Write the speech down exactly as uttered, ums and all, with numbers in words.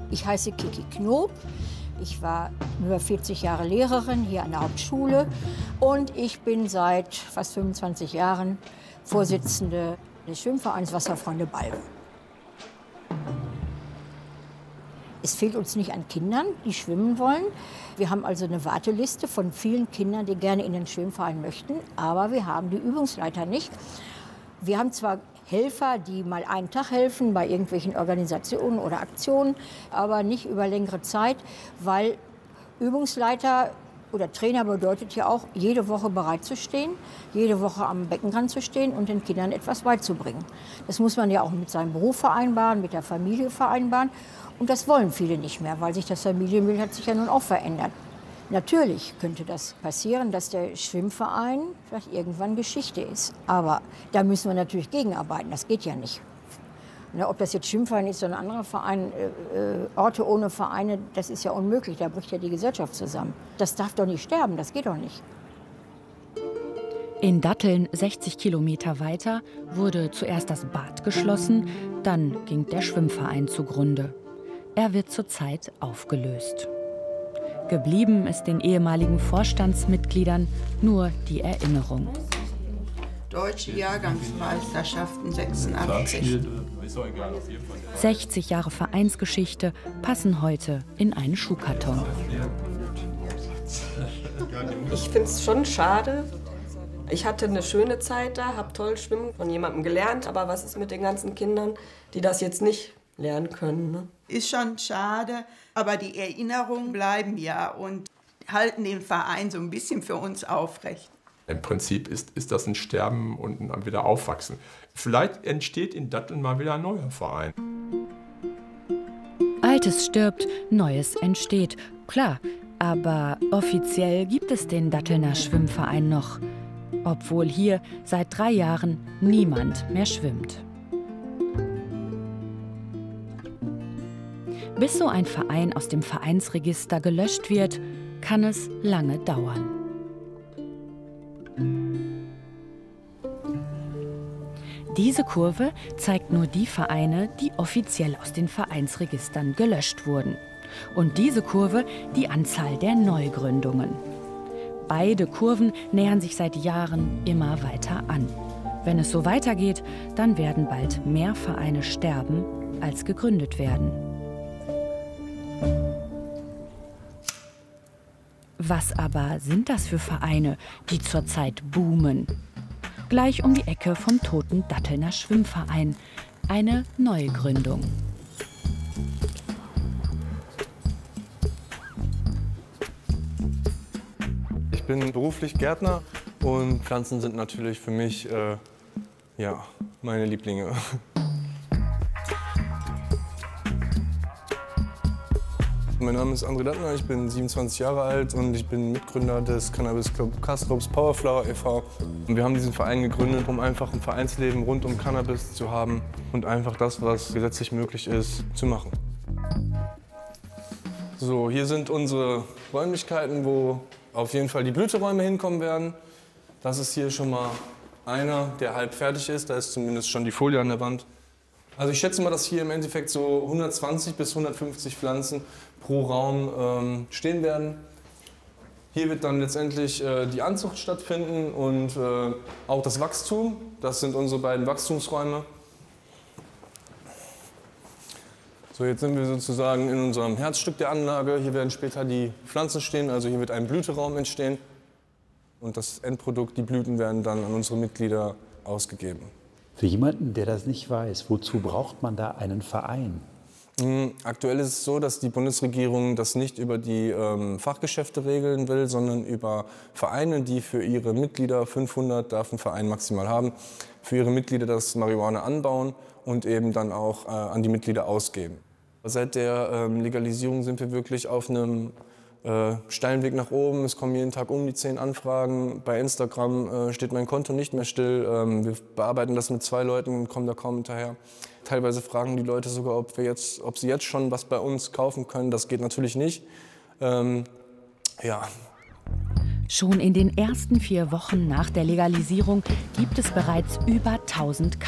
Ich heiße Kiki Knob. Ich war über vierzig Jahre Lehrerin hier an der Hauptschule und ich bin seit fast fünfundzwanzig Jahren Vorsitzende des Schwimmvereins Wasserfreunde Balve. Es fehlt uns nicht an Kindern, die schwimmen wollen. Wir haben also eine Warteliste von vielen Kindern, die gerne in den Schwimmverein möchten, aber wir haben die Übungsleiter nicht. Wir haben zwar Helfer, die mal einen Tag helfen bei irgendwelchen Organisationen oder Aktionen, aber nicht über längere Zeit, weil Übungsleiter oder Trainer bedeutet ja auch, jede Woche bereit zu stehen, jede Woche am Beckenrand zu stehen und den Kindern etwas beizubringen. Das muss man ja auch mit seinem Beruf vereinbaren, mit der Familie vereinbaren. Und das wollen viele nicht mehr, weil sich das Familienbild hat sich ja nun auch verändert. Natürlich könnte das passieren, dass der Schwimmverein vielleicht irgendwann Geschichte ist. Aber da müssen wir natürlich gegenarbeiten, das geht ja nicht. Ne, ob das jetzt Schwimmverein ist oder ein anderer Verein, äh, Orte ohne Vereine, das ist ja unmöglich, da bricht ja die Gesellschaft zusammen. Das darf doch nicht sterben, das geht doch nicht. In Datteln, sechzig Kilometer weiter, wurde zuerst das Bad geschlossen, dann ging der Schwimmverein zugrunde. Er wird zurzeit aufgelöst. Geblieben ist den ehemaligen Vorstandsmitgliedern nur die Erinnerung. Deutsche Jahrgangsmeisterschaften sechsundachtzig. sechzig Jahre Vereinsgeschichte passen heute in einen Schuhkarton. Ich finde es schon schade. Ich hatte eine schöne Zeit da, habe toll schwimmen von jemandem gelernt. Aber was ist mit den ganzen Kindern, die das jetzt nicht lernen können? Ne? Ist schon schade, aber die Erinnerungen bleiben ja und halten den Verein so ein bisschen für uns aufrecht. Im Prinzip ist, ist das ein Sterben und ein wieder Aufwachsen. Vielleicht entsteht in Datteln mal wieder ein neuer Verein. Altes stirbt, Neues entsteht. Klar, aber offiziell gibt es den Dattelner Schwimmverein noch. Obwohl hier seit drei Jahren niemand mehr schwimmt. Bis so ein Verein aus dem Vereinsregister gelöscht wird, kann es lange dauern. Diese Kurve zeigt nur die Vereine, die offiziell aus den Vereinsregistern gelöscht wurden. Und diese Kurve die Anzahl der Neugründungen. Beide Kurven nähern sich seit Jahren immer weiter an. Wenn es so weitergeht, dann werden bald mehr Vereine sterben, als gegründet werden. Was aber sind das für Vereine, die zurzeit boomen? Gleich um die Ecke vom toten Dattelner Schwimmverein. Eine Neugründung. Ich bin beruflich Gärtner und Pflanzen sind natürlich für mich äh, ja, meine Lieblinge. Mein Name ist André Dattner, ich bin siebenundzwanzig Jahre alt und ich bin Mitgründer des Cannabis Club Castrops Powerflower e V Und wir haben diesen Verein gegründet, um einfach ein Vereinsleben rund um Cannabis zu haben und einfach das, was gesetzlich möglich ist, zu machen. So, hier sind unsere Räumlichkeiten, wo auf jeden Fall die Blüteräume hinkommen werden. Das ist hier schon mal einer, der halb fertig ist, da ist zumindest schon die Folie an der Wand. Also ich schätze mal, dass hier im Endeffekt so hundertzwanzig bis hundertfünfzig Pflanzen pro Raum ähm, stehen werden. Hier wird dann letztendlich äh, die Anzucht stattfinden und äh, auch das Wachstum. Das sind unsere beiden Wachstumsräume. So, jetzt sind wir sozusagen in unserem Herzstück der Anlage. Hier werden später die Pflanzen stehen, also hier wird ein Blüteraum entstehen. Und das Endprodukt, die Blüten, werden dann an unsere Mitglieder ausgegeben. Für jemanden, der das nicht weiß, wozu braucht man da einen Verein? Aktuell ist es so, dass die Bundesregierung das nicht über die ähm, Fachgeschäfte regeln will, sondern über Vereine, die für ihre Mitglieder, fünfhundert darf ein Verein maximal haben, für ihre Mitglieder das Marihuana anbauen und eben dann auch äh, an die Mitglieder ausgeben. Seit der ähm, Legalisierung sind wir wirklich auf einem äh, steilen Weg nach oben. Es kommen jeden Tag um die zehn Anfragen. Bei Instagram äh, steht mein Konto nicht mehr still. Ähm, wir bearbeiten das mit zwei Leuten und kommen da kaum hinterher. Teilweise fragen die Leute sogar, ob, wir jetzt, ob sie jetzt schon was bei uns kaufen können. Das geht natürlich nicht. Ähm, ja. Schon in den ersten vier Wochen nach der Legalisierung gibt es bereits über tausend